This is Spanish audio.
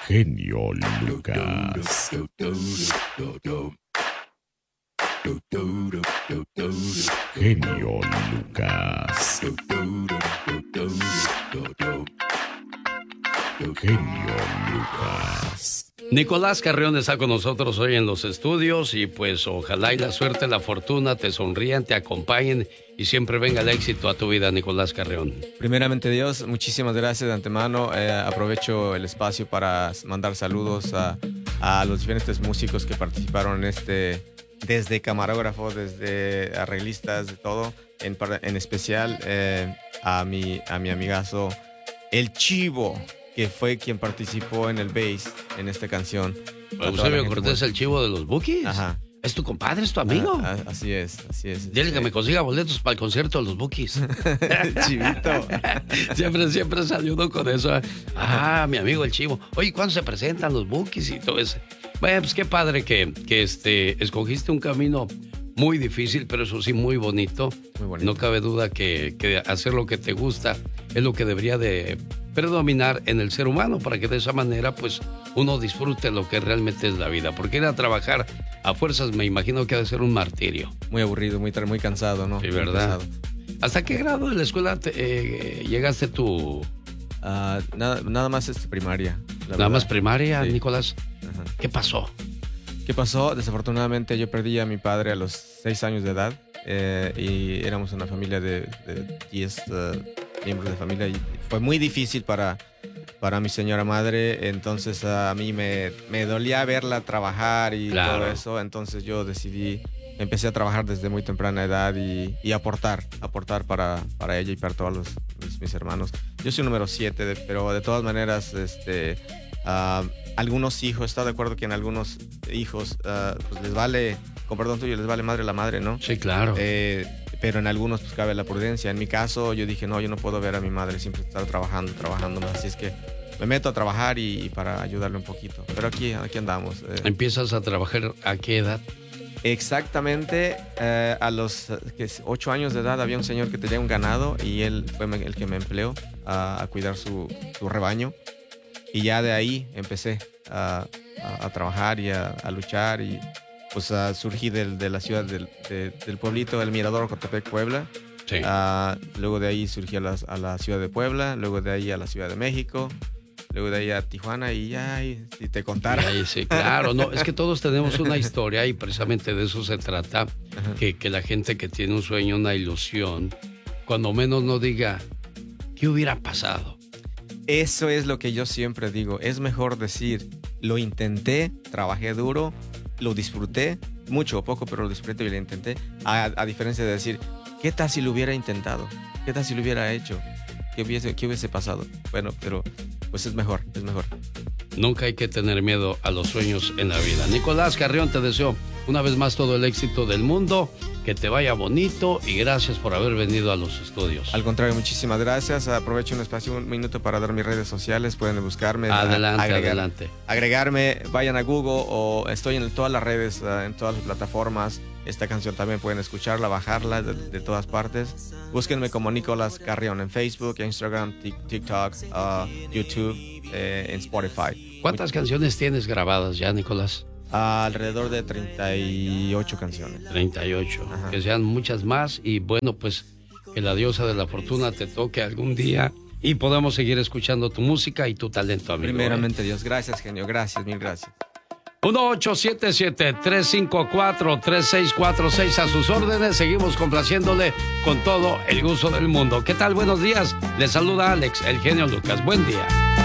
Genio Lucas. Genio Lucas. Genio Lucas. Nicolás Carrión está con nosotros hoy en los estudios y pues ojalá y la suerte, la fortuna te sonrían, te acompañen y siempre venga el éxito a tu vida, Nicolás Carrión. Primeramente Dios, muchísimas gracias de antemano. Aprovecho el espacio para mandar saludos a los diferentes músicos que participaron en desde camarógrafo, desde arreglistas, de todo. En especial a mi amigazo El Chivo, que fue quien participó en el bass en esta canción. Eusebio Cortés, el Chivo de los Bukis. Ajá. ¿Es tu compadre, es tu amigo? Así es. Dile que me consiga boletos para el concierto de los Bukis. Chivito. siempre salió uno con eso. Mi amigo el Chivo. Oye, ¿cuándo se presentan los Bukis y todo eso? Bueno, pues qué padre que escogiste un camino muy difícil, pero eso sí, muy bonito. Muy bonito. No cabe duda que hacer lo que te gusta es lo que debería de predominar en el ser humano, para que de esa manera pues uno disfrute lo que realmente es la vida. Porque ir a trabajar a fuerzas me imagino que ha de ser un martirio. Muy aburrido, muy cansado, ¿no? Sí, ¿verdad? ¿Hasta qué grado de la escuela llegaste tú? Nada más primaria. Nada más primaria, sí. Nicolás. Ajá. ¿Qué pasó? ¿Qué pasó? Desafortunadamente yo perdí a mi padre a los 6 años de edad y éramos una familia de 10 miembros de familia y fue muy difícil para mi señora madre. Entonces a mí me dolía verla trabajar y claro. Todo eso. Entonces yo empecé a trabajar desde muy temprana edad y aportar para ella y para todos mis hermanos. Yo soy número 7, pero de todas maneras algunos hijos, ¿está de acuerdo que en algunos hijos pues les vale, con perdón tuyo, les vale madre la madre, ¿no? Sí, claro. Pero en algunos pues cabe la prudencia. En mi caso yo dije, no, yo no puedo ver a mi madre siempre estar trabajando más, así es que me meto a trabajar y para ayudarle un poquito. Pero aquí andamos. ¿Empiezas a trabajar a qué edad? Exactamente, a los 8 años de edad había un señor que tenía un ganado y él fue el que me empleó a cuidar su rebaño. Y ya de ahí empecé a trabajar y a luchar y pues surgí de la ciudad del pueblito, el Mirador, Cotepec, Puebla. Sí. Luego de ahí surgí a la ciudad de Puebla, luego de ahí a la Ciudad de México, luego de ahí a Tijuana y ya, si te contara. Sí, claro, no, es que todos tenemos una historia y precisamente de eso se trata, que la gente que tiene un sueño, una ilusión, cuando menos no diga, ¿qué hubiera pasado? Eso es lo que yo siempre digo. Es mejor decir, lo intenté, trabajé duro, lo disfruté, mucho o poco, pero lo disfruté y lo intenté, a diferencia de decir, ¿qué tal si lo hubiera intentado? ¿Qué tal si lo hubiera hecho? ¿Qué hubiese pasado? Bueno, pero pues es mejor. Nunca hay que tener miedo a los sueños en la vida. Nicolás Carrión, te deseo una vez más todo el éxito del mundo, que te vaya bonito y gracias por haber venido a los estudios. Al contrario, muchísimas gracias. Aprovecho un minuto para dar mis redes sociales. Pueden buscarme. Adelante. Agregarme, vayan a Google o estoy en todas las redes, en todas las plataformas. Esta canción también pueden escucharla, bajarla de todas partes. Búsquenme como Nicolás Carrión en Facebook, Instagram, TikTok, YouTube, en Spotify. ¿Cuántas canciones tienes grabadas ya, Nicolás? Alrededor de 38 canciones. 38. Ajá. Que sean muchas más y bueno, pues que la diosa de la fortuna te toque algún día y podamos seguir escuchando tu música y tu talento, amigo. Primeramente, Dios. Gracias, genio. Gracias, mil gracias. 1-877-354-3646 a sus órdenes. Seguimos complaciéndole con todo el gusto del mundo. ¿Qué tal? Buenos días. Les saluda Alex, el genio Lucas. Buen día.